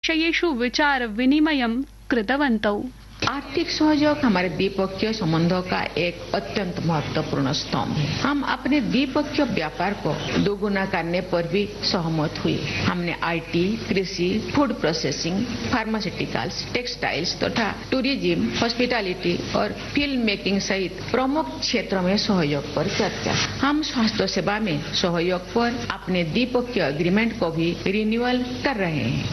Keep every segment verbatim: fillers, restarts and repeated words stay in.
विषयेषु विचार विनिमयं कृतवन्तौ। आर्थिक सहयोग हमारे द्विपक्षीय संबंधों का एक अत्यंत महत्वपूर्ण स्तंभ है। हम अपने द्विपक्षीय व्यापार को दोगुना करने पर भी सहमत हुए। हमने आईटी, कृषि, फूड प्रोसेसिंग, फार्मास्यूटिकल्स, टेक्सटाइल्स तथा टूरिज्म, हॉस्पिटैलिटी और फिल्म मेकिंग सहित प्रमुख क्षेत्रों में सहयोग पर चर्चा। हम स्वास्थ्य सेवा में सहयोग पर अपने द्विपक्षीय एग्रीमेंट को भी रिन्यूअल कर रहे हैं।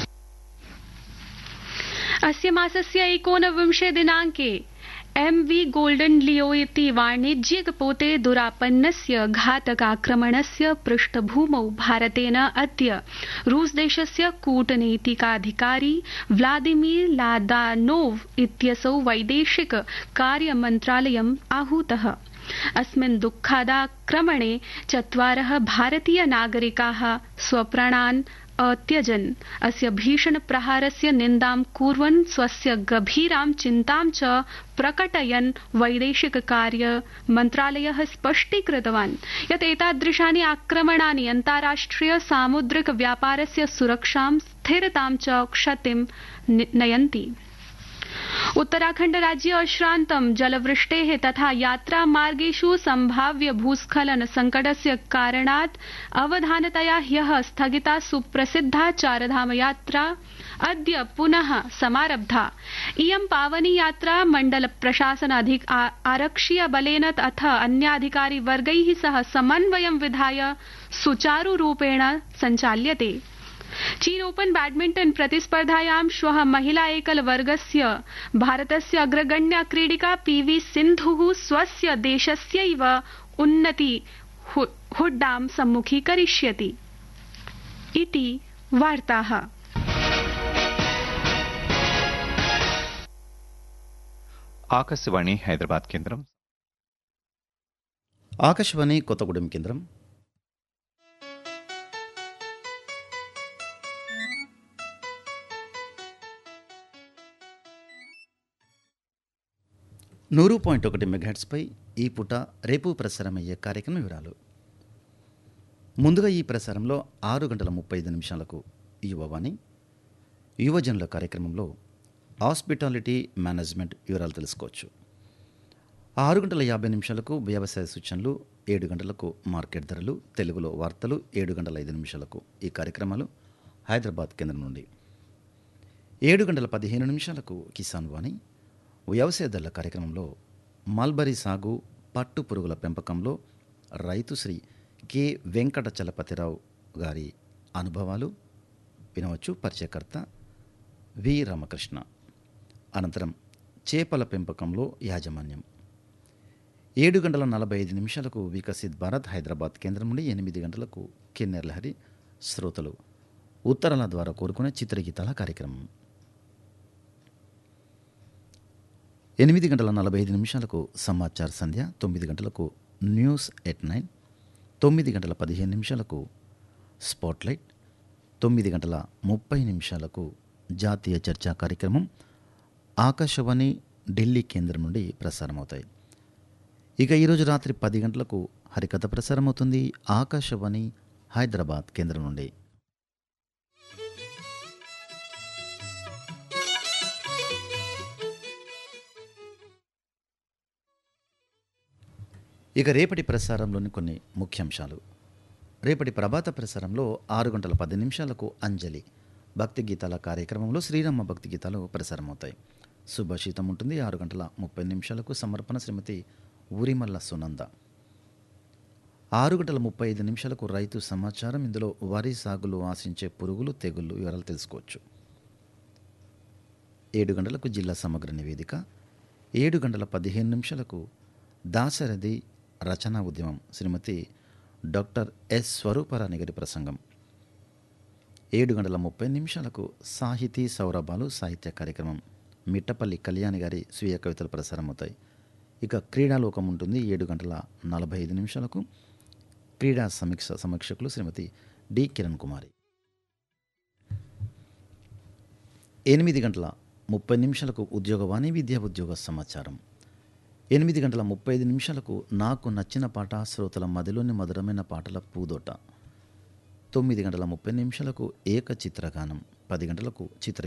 अस्य मासस्य एकोनविंशे दिनाङ्के एम वी गोल्डन लियो इति वाणिज्यिक पोते दुरापन्नस्य घातकाक्रमणस्य पृष्ठभूमौ भारतेन अद्य रूसदेशस्य कूटनीतिकाधिकारी व्लादिमीर लादानोव इत्यसौ वैदेशिक कार्यमन्त्रालयम् आहूतः। अस्मिन् दुःखादाक्रमणे चत्वारः भारतीय नागरिकाः स्वप्राणान् अत्यजन्। अस्य भीषण प्रहारस्य निन्दां कुर्वन् स्वस्य गभीरां चिन्तां च प्रकटयन् वैदेशिक कार्य मन्त्रालयः स्पष्टीकृतवान् यत् एतादृशानि आक्रमणानि अन्ताराष्ट्रिय सामुद्रिक व्यापारस्य सुरक्षां स्थिरतां च क्षतिं नयन्ति। उत्तराखण्ड राज्ये अश्रान्तं जलवृष्टेः तथा यात्रामार्गेषु सम्भाव्य भूस्खलन संकटस्य कारणात् अवधानतया ह्यः स्थगिता सुप्रसिद्धा चारधाम यात्रा अद्य पुनः समारब्धा। इयं पावनी यात्रा मण्डल प्रशासन आरक्षीय बलेन अथ अन्याधिकारिवर्गैः सह समन्वयं विधाय सुचारुरूपेण सञ्चाल्यते। चीन ओपन बैडमिंटन प्रतिस्पर्धायां श्वः महिला एकल वर्गस्य भारतस्य अग्रगण्या क्रीडिका पीवी सिन्धुः स्वस्य देशस्यैव उन्नति हुड्डां सम्मुखीकरिष्यति। इति वार्ताः। ఆకాశవాణి హైదరాబాద్ కేంద్రం. ఆకాశవాణి కొత్తగూడెం కేంద్రం. నూరు పాయింట్ ఒకటి మెగాహెట్స్పై ఈ పూట రేపు ప్రసారమయ్యే కార్యక్రమం వివరాలు. ముందుగా ఈ ప్రసారంలో ఆరు గంటల ముప్పై ఐదు నిమిషాలకు యువవాణి యువజనుల కార్యక్రమంలో హాస్పిటాలిటీ మేనేజ్మెంట్ వివరాలు తెలుసుకోవచ్చు. ఆరు గంటల యాభై నిమిషాలకు వ్యవసాయ సూచనలు, ఏడు గంటలకు మార్కెట్ ధరలు, తెలుగులో వార్తలు, ఏడు గంటల ఐదు నిమిషాలకు ఈ కార్యక్రమాలు హైదరాబాద్ కేంద్రం నుండి. ఏడు గంటల పదిహేను నిమిషాలకు కిసాన్ వాణి వ్యవసాయదారుల కార్యక్రమంలో మల్బరీ సాగు, పట్టు పురుగుల పెంపకంలో రైతు శ్రీ కె వెంకట చలపతిరావు గారి అనుభవాలు వినవచ్చు. పరిచయకర్త వి రామకృష్ణ. అనంతరం చేపల పెంపకంలో యాజమాన్యం. ఏడు గంటల నలభై ఐదు నిమిషాలకు వికసిత్ భారత్ హైదరాబాద్ కేంద్రం నుండి. ఎనిమిది గంటలకు కిన్నెర్ లహరి శ్రోతలు ఉత్తరాల ద్వారా కోరుకునే చిత్రగీతాల కార్యక్రమం. ఎనిమిది గంటల నలభై ఐదు నిమిషాలకు సమాచార సంధ్య. తొమ్మిది గంటలకు న్యూస్ ఎట్ నైన్. తొమ్మిది గంటల పదిహేను నిమిషాలకు స్పాట్లైట్. తొమ్మిది గంటల ముప్పై నిమిషాలకు జాతీయ చర్చా కార్యక్రమం ఆకాశవాణి ఢిల్లీ కేంద్రం నుండి ప్రసారమవుతాయి. ఇక ఈరోజు రాత్రి పది గంటలకు హరికథ ప్రసారమవుతుంది ఆకాశవాణి హైదరాబాద్ కేంద్రం నుండి. ఇక రేపటి ప్రసారంలోని కొన్ని ముఖ్యాంశాలు. రేపటి ప్రభాత ప్రసారంలో ఆరు గంటల పది నిమిషాలకు అంజలి భక్తి గీతాల కార్యక్రమంలో శ్రీరామ భక్తి గీతాలు ప్రసారమవుతాయి. శుభశీతం ఉంటుంది. ఆరు గంటల ముప్పై నిమిషాలకు సమర్పణ శ్రీమతి ఊరిమల్ల సునంద. ఆరు గంటల ముప్పై ఐదు నిమిషాలకు రైతు సమాచారం. ఇందులో వరి సాగులో ఆశించే పురుగులు, తెగుళ్ళు వివరాలు తెలుసుకోవచ్చు. ఏడు గంటలకు జిల్లా సమగ్ర నివేదిక. ఏడు గంటల పదిహేను నిమిషాలకు దాశరథి రచనా ఉద్యమం శ్రీమతి డాక్టర్ ఎస్ స్వరూపరాణి గారి ప్రసంగం. ఏడు గంటల ముప్పై నిమిషాలకు సాహితీ సౌరభాలు సాహిత్య కార్యక్రమం మిట్టపల్లి కళ్యాణి గారి స్వీయ కవితలు ప్రసారమవుతాయి. ఇక క్రీడాలోకం ఉంటుంది. ఏడు గంటల నలభై ఐదు నిమిషాలకు క్రీడా సమీక్ష సమీక్షకులు శ్రీమతి డి కిరణ్ కుమారి. ఎనిమిది గంటల ముప్పై నిమిషాలకు ఉద్యోగవాణి విద్యా ఉద్యోగ సమాచారం. ఎనిమిది గంటల ముప్పై ఐదు నిమిషాలకు నాకు నచ్చిన పాట శ్రోతల మదిలోని మధురమైన పాటల పూదోట. తొమ్మిది గంటల ముప్పై నిమిషాలకు ఏక చిత్రగానం. పది గంటలకు చిత్ర